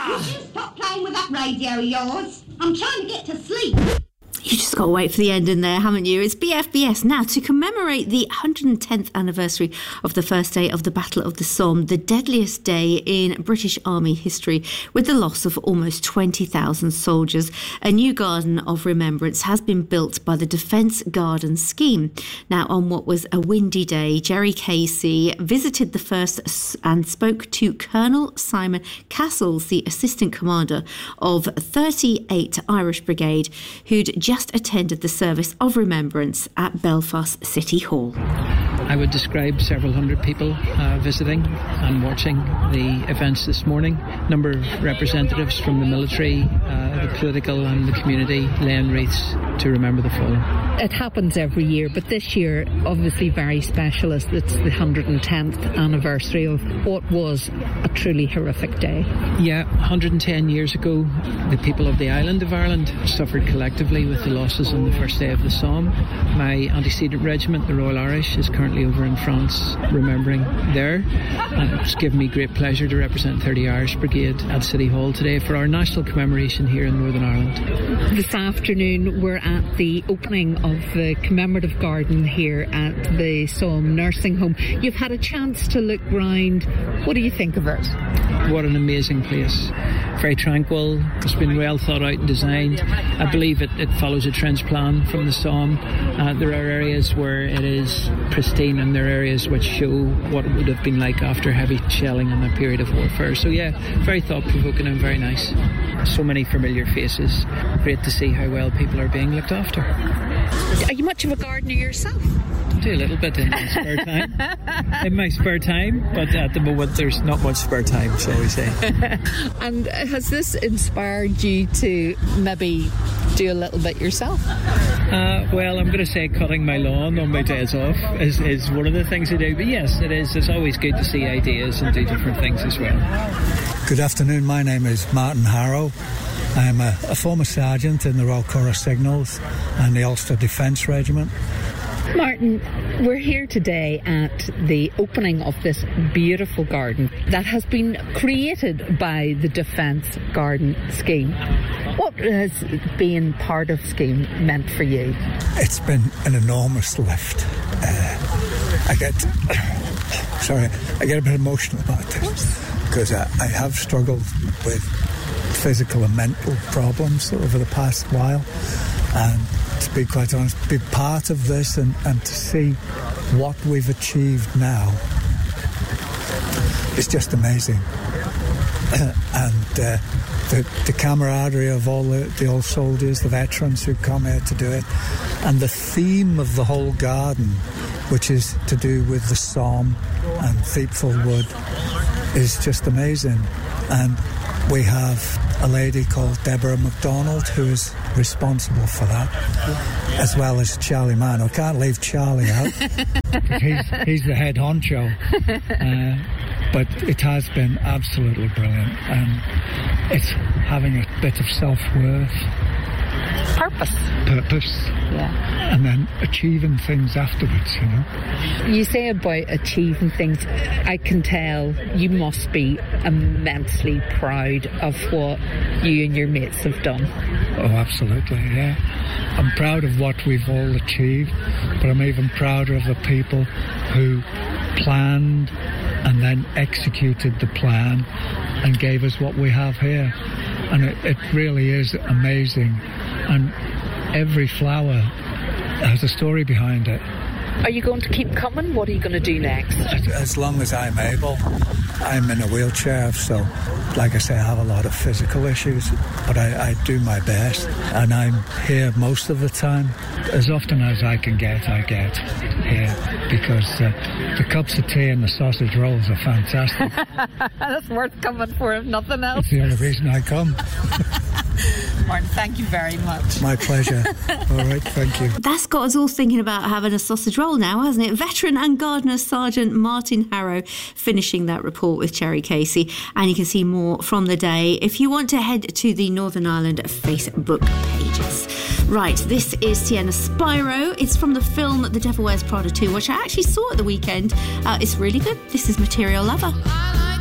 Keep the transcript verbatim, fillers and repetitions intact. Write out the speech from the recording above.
Will you stop playing with that radio of yours? I'm trying to get to sleep. You just got to wait for the ending there, haven't you? It's B F B S now to commemorate the one hundred tenth anniversary of the first day of the Battle of the Somme, the deadliest day in British Army history, with the loss of almost twenty thousand soldiers. A new garden of remembrance has been built by the Defence Garden Scheme. Now, on what was a windy day, Gerry Casey visited the first and spoke to Colonel Simon Castles, the Assistant Commander of thirty-eight Irish Brigade, who'd just attended the service of remembrance at Belfast City Hall. I would describe several hundred people uh, visiting and watching the events this morning. A number of representatives from the military, uh, the political and the community laying wreaths to remember the fallen. It happens every year, but this year obviously very special as it's the one hundred tenth anniversary of what was a truly horrific day. Yeah, one hundred ten years ago, the people of the island of Ireland suffered collectively with the losses on the first day of the Somme. My antecedent regiment, the Royal Irish, is currently over in France remembering there, and it's given me great pleasure to represent thirty Irish Brigade at City Hall today for our national commemoration here in Northern Ireland. This afternoon we're at the opening of the commemorative garden here at the Somme Nursing Home. You've had a chance to look round. What do you think of it? What an amazing place. Very tranquil. It's been well thought out and designed. I believe it, it follows a trench plan from the Somme. Uh, there are areas where it is pristine and there are areas which show what it would have been like after heavy shelling in a period of warfare. So yeah, very thought-provoking and very nice. So many familiar faces. Great to see how well people are being looked after. Are you much of a gardener yourself? I do a little bit in my spare time. In my spare time, but at the moment there's not much spare time, shall we say. And has this inspired you to maybe do a little bit yourself? Uh, well, I'm going to say cutting my lawn on my days off is, is one of the things I do. But yes, it is. It's always good to see ideas and do different things as well. Good afternoon. My name is Martin Harrow. I'm a, a former sergeant in the Royal Corps of Signals and the Ulster Defence Regiment. Martin, we're here today at the opening of this beautiful garden that has been created by the Defence Garden Scheme. What has being part of Scheme meant for you? It's been an enormous lift. Uh, I get, sorry, I get a bit emotional about this because I, I have struggled with physical and mental problems over the past while, and to be quite honest, be part of this and, and to see what we've achieved now is just amazing. Uh, and uh, the, the camaraderie of all the, the old soldiers, the veterans who come here to do it, and the theme of the whole garden, which is to do with the Somme and Thiepval Wood, is just amazing. And we have a lady called Deborah MacDonald who is responsible for that, as well as Charlie Mann. I can't leave Charlie out. he's, he's the head honcho. Uh, but it has been absolutely brilliant, and it's having a bit of self-worth. Purpose. Purpose. Yeah. And then achieving things afterwards, you know. You say about achieving things, I can tell you must be immensely proud of what you and your mates have done. Oh, absolutely, yeah. I'm proud of what we've all achieved, but I'm even prouder of the people who planned and then executed the plan and gave us what we have here. And it, it really is amazing. And every flower has a story behind it. Are you going to keep coming? What are you going to do next? As, as long as I'm able. I'm in a wheelchair, so like I say, I have a lot of physical issues, but I, I do my best, and I'm here most of the time. As often as I can get, I get here, because uh, the cups of tea and the sausage rolls are fantastic. That's worth coming for, if nothing else. It's the only reason I come. Martin, thank you very much. My pleasure. All right, thank you. That's got us all thinking about having a sausage roll now, hasn't it? Veteran and Gardener Sergeant Martin Harrow finishing that report with Gerry Casey. And you can see more from the day if you want to head to the Northern Ireland Facebook pages. Right, this is Sienna Spyro. It's from the film The Devil Wears Prada two, which I actually saw at the weekend. Uh, it's really good. This is Material Lover.